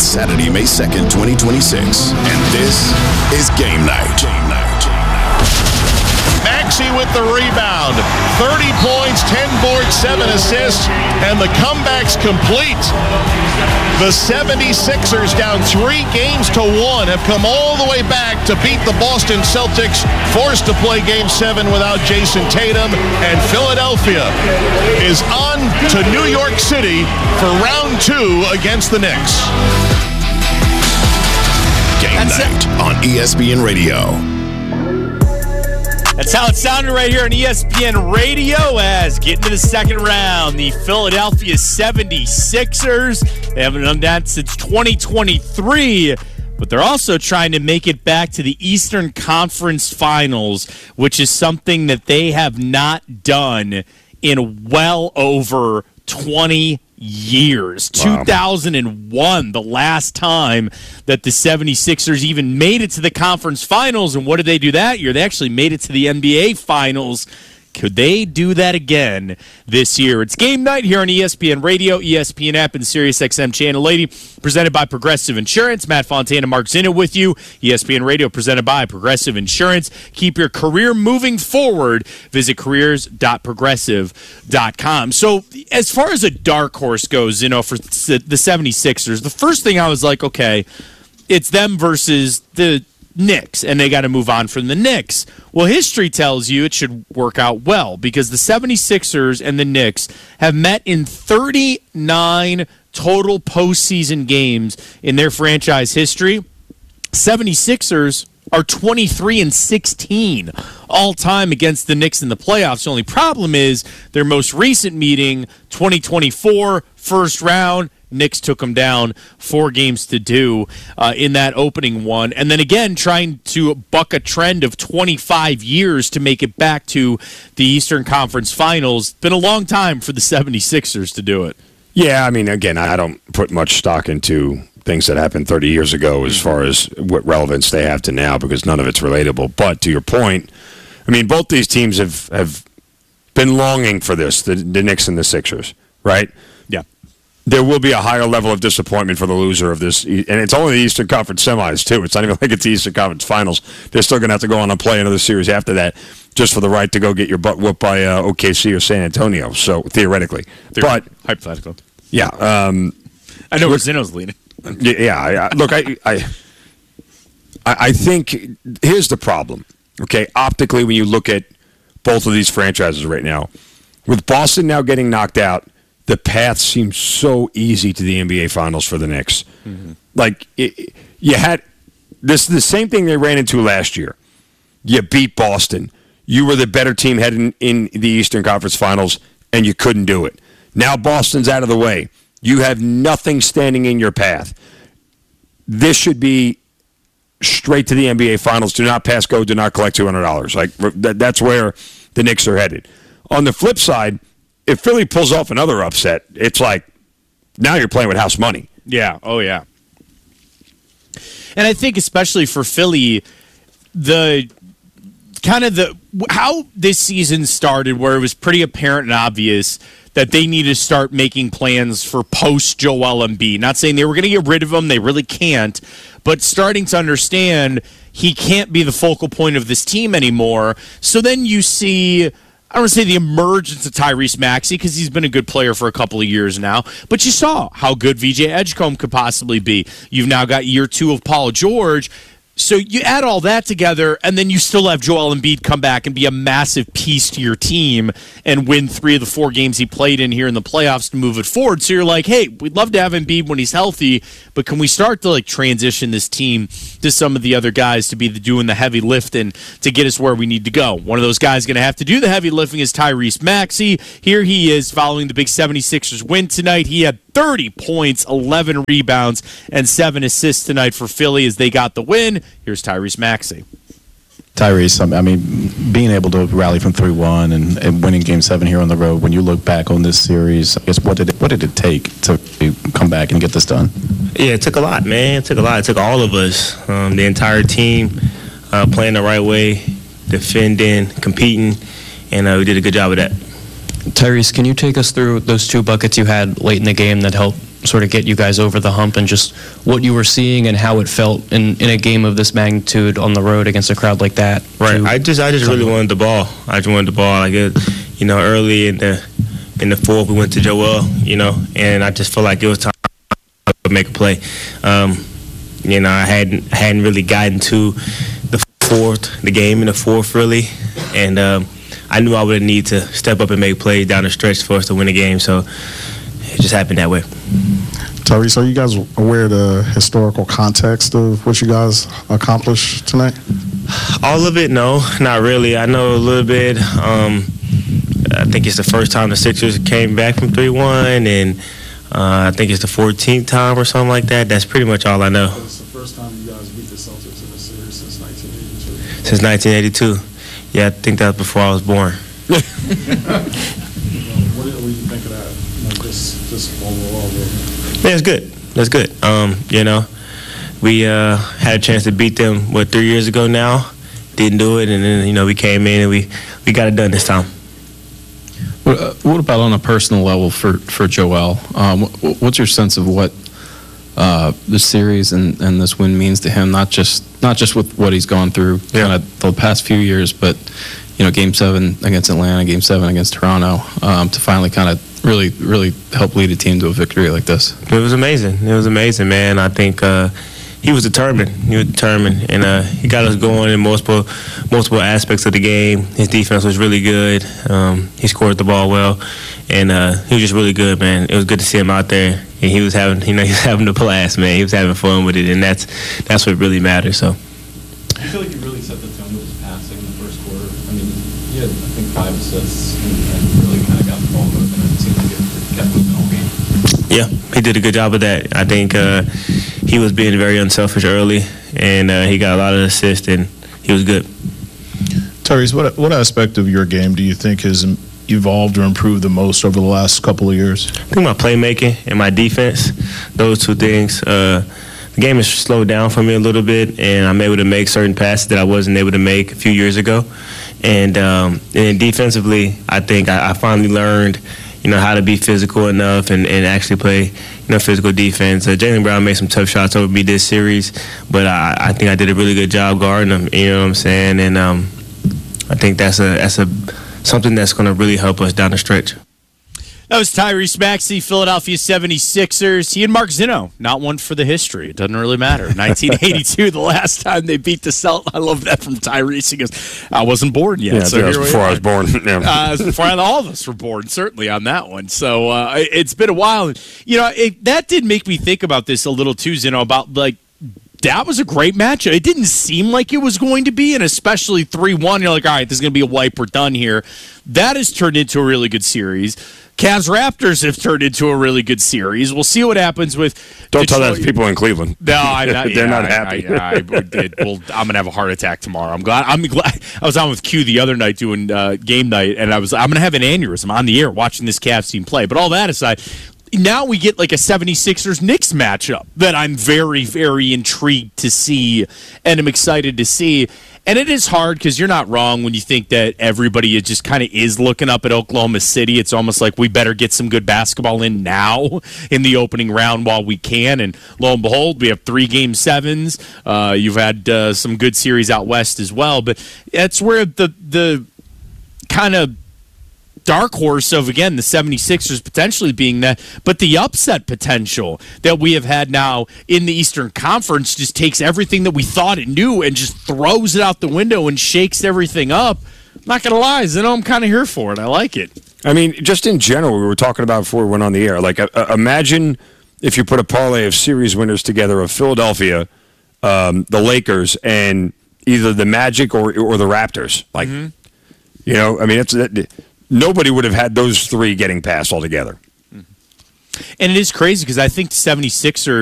Saturday, May 2nd, 2026. And this is Game Night. Maxey with the rebound. 30 points, 10 boards, 7 assists, and the comeback's complete. The 76ers, down 3 games to 1, have come all the way back to beat the Boston Celtics, forced to play Game 7 without Jason Tatum, and Philadelphia is on to New York City for round 2 against the Knicks. Game Night on ESPN Radio. That's how it sounded right here on ESPN Radio as getting to the second round. The Philadelphia 76ers, they haven't done that since 2023, but they're also trying to make it back to the Eastern Conference Finals, which is something that they have not done in well over 20 years. Wow. 2001, the last time that the 76ers even made it to the conference finals. And what did they do that year? They actually made it to the NBA Finals. Could they do that again this year? It's Game Night here on ESPN Radio, ESPN app, and SiriusXM Channel 80, presented by Progressive Insurance. Matt Fontana, Mark Zinno with you. ESPN Radio, presented by Progressive Insurance. Keep your career moving forward. Visit careers.progressive.com. So as far as a dark horse goes, for the 76ers, the first thing I was like, okay, it's them versus the Knicks, and they got to move on from the Knicks. Well, history tells you it should work out well because the 76ers and the Knicks have met in 39 total postseason games in their franchise history. 76ers are 23-16 all time against the Knicks in the playoffs. The only problem is their most recent meeting, 2024, first round, Knicks took them down 4-2 in that opening one. And then again, trying to buck a trend of 25 years to make it back to the Eastern Conference Finals. Been a long time for the 76ers to do it. Yeah, I mean, again, I don't put much stock into things that happened 30 years ago as far as what relevance they have to now because none of it's relatable. But to your point, I mean, both these teams have been longing for this, the Knicks and the Sixers, right? Yeah. There will be a higher level of disappointment for the loser of this. And it's only the Eastern Conference semis, too. It's not even like it's the Eastern Conference Finals. They're still going to have to go on and play another series after that just for the right to go get your butt whooped by OKC or San Antonio, so theoretically. But hypothetical. Yeah. I know where Zinno's leaning. Yeah. Look, I think here's the problem. Okay, optically, when you look at both of these franchises right now, with Boston now getting knocked out, the path seems so easy to the NBA Finals for the Knicks. Mm-hmm. Like, you had this the same thing they ran into last year. You beat Boston. You were the better team heading in the Eastern Conference Finals, and you couldn't do it. Now Boston's out of the way. You have nothing standing in your path. This should be straight to the NBA Finals. Do not pass go. Do not collect $200. Like that's where the Knicks are headed. On the flip side, if Philly pulls off another upset, it's like now you're playing with house money. Yeah. Oh, yeah. And I think especially for Philly, how this season started where it was pretty apparent and obvious that they need to start making plans for post-Joel Embiid. Not saying they were going to get rid of him. They really can't. But starting to understand he can't be the focal point of this team anymore. So then you see, I don't want to say the emergence of Tyrese Maxey because he's been a good player for a couple of years now. But you saw how good VJ Edgecombe could possibly be. You've now got year 2 of Paul George. So you add all that together, and then you still have Joel Embiid come back and be a massive piece to your team and win 3 of the 4 games he played in here in the playoffs to move it forward. So you're like, hey, we'd love to have Embiid when he's healthy, but can we start to transition this team to some of the other guys to be doing the heavy lifting to get us where we need to go? One of those guys going to have to do the heavy lifting is Tyrese Maxey. Here he is following the big 76ers win tonight. He had 30 points, 11 rebounds, and 7 assists tonight for Philly as they got the win. Here's Tyrese Maxey. Tyrese, I mean, being able to rally from 3-1 and winning Game 7 here on the road, when you look back on this series, I guess what did it take to come back and get this done? Yeah, it took a lot, man. It took a lot. It took all of us, the entire team, playing the right way, defending, competing, and we did a good job of that. Tyrese, can you take us through those 2 buckets you had late in the game that helped sort of get you guys over the hump, and just what you were seeing and how it felt in a game of this magnitude on the road against a crowd like that. Right. I just really wanted the ball. I just wanted the ball. Like early in the fourth, we went to Joel, and I just felt like it was time to make a play. I hadn't really gotten to the game in the fourth really, and I knew I would need to step up and make plays down the stretch for us to win the game. So it just happened that way. Tyrese, are you guys aware of the historical context of what you guys accomplished tonight? All of it, no, not really. I know a little bit. I think it's the first time the Sixers came back from 3-1, and I think it's the 14th time or something like that. That's pretty much all I know. It's the first time you guys beat the Celtics in a series since 1982. Since 1982. Yeah, I think that was before I was born. What do you think of that? Just overall. Yeah, it's good. That's good. We had a chance to beat them 3 years ago now. Didn't do it, and then we came in and we got it done this time. What about on a personal level for Joel? What's your sense of what this series and this win means to him? Not just with what he's gone through kind of the past few years, but Game 7 against Atlanta, Game 7 against Toronto, to finally kind of really help lead a team to a victory like this. It was amazing. It was amazing, man. I think he was determined. And he got us going in multiple aspects of the game. His defense was really good. He scored the ball well, and he was just really good, man. It was good to see him out there, and he was having a blast, man. He was having fun with it, and that's what really matters. So. I feel like you really set the tone with his passing in the first quarter. I mean, he had, I think, 5 assists and really kind of got the ball moving, and it seemed like it kept moving all game. Yeah, he did a good job of that. I think he was being very unselfish early, and he got a lot of assists, and he was good. Tyrese, what aspect of your game do you think has evolved or improved the most over the last couple of years? I think my playmaking and my defense, those two things. The game has slowed down for me a little bit, and I'm able to make certain passes that I wasn't able to make a few years ago. And defensively, I think I finally learned, how to be physical enough and actually play, physical defense. Jaylen Brown made some tough shots over me this series, but I think I did a really good job guarding him. You know what I'm saying? And I think that's something that's going to really help us down the stretch. That was Tyrese Maxey, Philadelphia 76ers. He and Mark Zinno, not one for the history. It doesn't really matter. 1982, the last time they beat the Celtics. I love that from Tyrese. He goes, I wasn't born yet. Yeah, so that was before I was born. Yeah. Before all of us were born, certainly on that one. So it's been a while. That did make me think about this a little too, Zinno, about that was a great matchup. It didn't seem like it was going to be, and especially 3-1, you're like, all right, this is going to be a wipe. We're done here. That has turned into a really good series. Cavs Raptors have turned into a really good series. We'll see what happens with Don't Detroit. tell that to people in Cleveland. No, I'm not. They're not happy. I'm going to have a heart attack tomorrow. I'm glad. I was on with Q the other night doing game night, and I'm going to have an aneurysm on the air watching this Cavs team play. But all that aside, now we get like a 76ers-Knicks matchup that I'm very, very intrigued to see, and I'm excited to see. And it is hard because you're not wrong when you think that everybody is just kind of is looking up at Oklahoma City. It's almost like we better get some good basketball in now in the opening round while we can. And lo and behold, we have 3 Game 7s. You've had some good series out west as well. But that's where the kind of dark horse of, again, the 76ers potentially being that, but the upset potential that we have had now in the Eastern Conference just takes everything that we thought it knew and just throws it out the window and shakes everything up. I'm not going to lie, Zeno, I'm kind of here for it. I like it. I mean, just in general, we were talking about before we went on the air, like imagine if you put a parlay of series winners together of Philadelphia, the Lakers, and either the Magic or the Raptors. Like, I mean, nobody would have had those 3 getting past altogether. And it is crazy because I think the 76ers